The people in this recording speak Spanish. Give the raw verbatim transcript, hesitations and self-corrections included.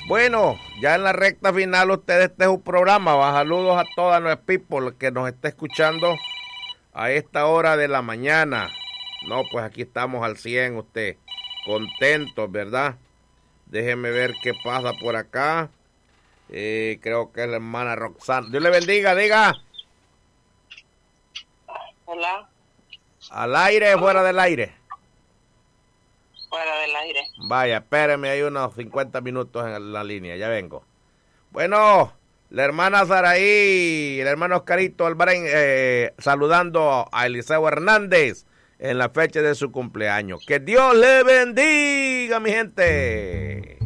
Bueno, ya en la recta final ustedes, este es un programa. Va, saludos a todas nuestras people que nos está escuchando a esta hora de la mañana. No, pues aquí estamos al cien, usted. Contentos, ¿verdad? Déjeme ver qué pasa por acá. Eh, creo que es la hermana Roxana. Dios le bendiga, diga. Hola. ¿Al aire o fuera del aire? Fuera del aire. Vaya, espéreme, hay unos cincuenta minutos en la línea, ya vengo. Bueno, la hermana Saraí, el hermano Oscarito Alvarez, eh, saludando a Eliseo Hernández en la fecha de su cumpleaños. Que Dios le bendiga, mi gente.